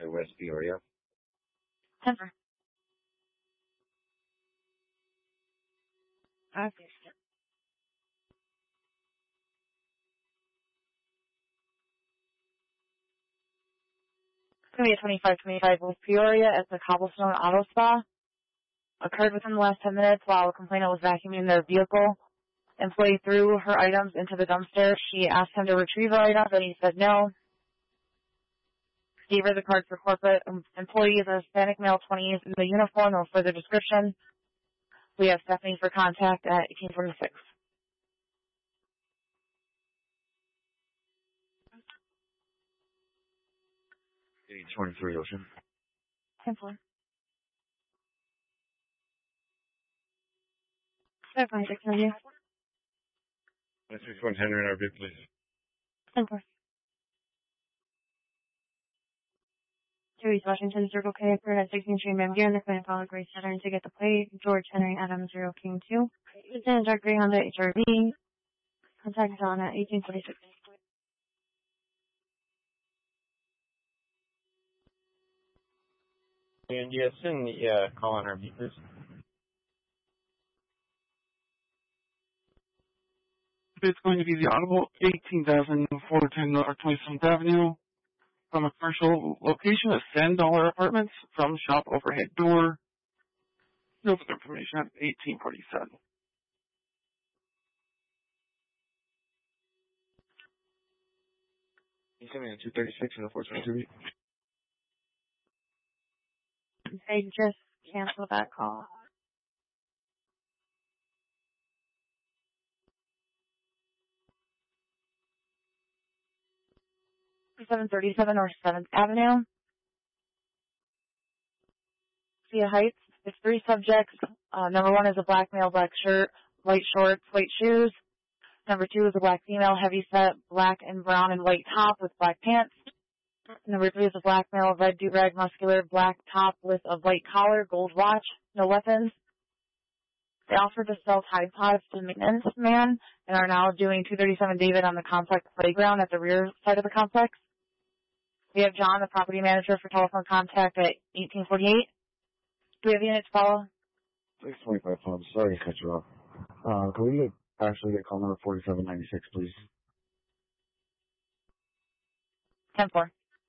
West Peoria. 10-4. Okay. It's going to be a 2525 West Peoria at the Cobblestone Auto Spa. Occurred within the last 10 minutes while a complainant was vacuuming their vehicle. Employee threw her items into the dumpster. She asked him to retrieve her items, and he said no. Gave her the card for corporate. Employee is a Hispanic male, 20s, in the uniform. No further description. We have Stephanie for contact at 1846. City 23 Ocean. 10-4. 556 interview. 61 Henry in our bid, please. 10-4. Louise Washington, Circle K, at 16th Street, Manhattan. The client followed Grace Saturn to get the plate. George Henry Adams, 0 King 2. Lieutenant Dark Gray Honda HRV. Contact on at 1846. And yes, send the call on our beat, please. It's going to be the Audible 18,410 North 27th Avenue from a commercial location at $10 apartments from shop overhead door. No further information at 1847. You sent me a 236 and a 422. They just canceled that call. $737 North 7th Avenue. Sia Heights. It's 3 subjects. Number 1 is a black male, black shirt, white shorts, white shoes. Number 2 is a black female, heavy set, black and brown and white top with black pants. Number 3 is a black male, red do-rag, muscular, black top with a white collar, gold watch, no weapons. They offered to sell Tide Pods to the maintenance man and are now doing 237 David on the complex playground at the rear side of the complex. We have John, the property manager, for telephone contact at 1848. Do we have units follow? 625 pounds. Sorry to cut you off. Can we actually get call number 4796, please? 10-4.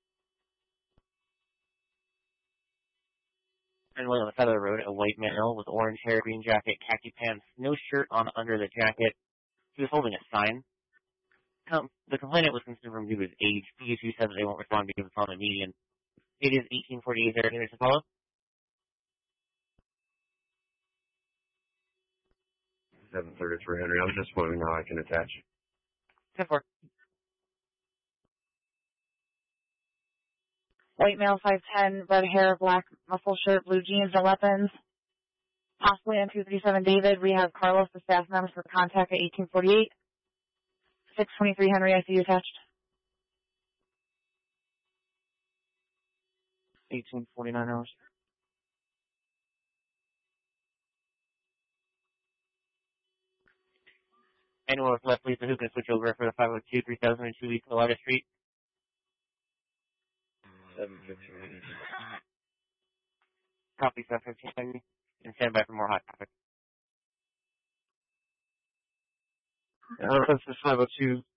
And on the side of the road, a white male with orange hair, green jacket, khaki pants, no shirt on under the jacket. He was holding a sign. The complainant was confirmed due to his age. PSU said that they won't respond because it's on the median. It is 1848. There are to follow. 733 Henry. I'm just wondering how I can attach. 10-4. White male, 5'10", red hair, black muscle shirt, blue jeans, no weapons. Possibly on 237 David. We have Carlos, the staff member, for contact at 1848. 623 Henry, ICU attached. 1849 hours. Anyone with left, please, who can switch over for the 502 3002 East Colorado Street? 715. Copy 715, and stand by for more hot traffic. This is 502